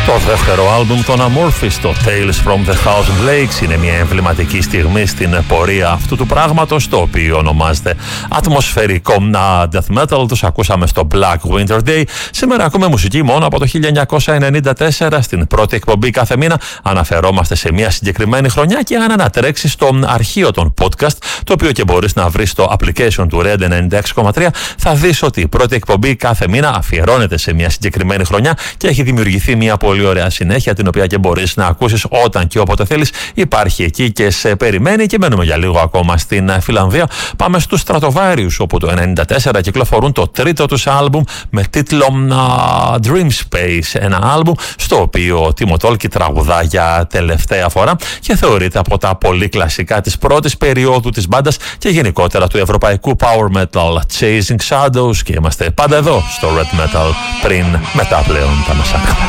Το δεύτερο άλμπουμ των Amorphis, το Tales from the Thousand Lakes, είναι μια εμβληματική στιγμή στην πορεία αυτού του πράγματος, το οποίο ονομάζεται ατμοσφαιρικό death metal. Τους ακούσαμε στο Black Winter Day. Σήμερα ακούμε μουσική μόνο από το 1994. Στην πρώτη εκπομπή κάθε μήνα αναφερόμαστε σε μια συγκεκριμένη χρονιά, και αν ανατρέξεις στο αρχείο των podcast, το οποίο και μπορείς να βρεις στο application του Red 96,3, θα δεις ότι η πρώτη εκπομπή κάθε μήνα αφιερώνεται σε μια συγκεκριμένη χρονιά και έχει δημιουργηθεί μια πολύ ωραία συνέχεια, την οποία και μπορείς να ακούσεις όταν και όποτε θέλεις. Υπάρχει εκεί και σε περιμένει. Και μένουμε για λίγο ακόμα στην Φιλανδία. Πάμε στους Stratovarius, όπου το 1994 κυκλοφορούν το τρίτο τους άλμπουμ με τίτλο Dream Space, ένα άλμπουμ στο οποίο ο Timo Tolkki τραγουδά για τελευταία φορά και θεωρείται από τα πολύ κλασικά της πρώτης περίοδου της μπάντας και γενικότερα του ευρωπαϊκού power metal, Chasing Shadows, και είμαστε πάντα εδώ στο Red Metal, πριν μετά πλέον τα μεσάνυχτα.